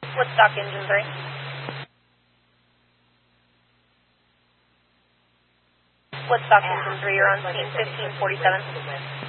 Woodstock engine 3. Woodstock engine 3, you're on scene 1547.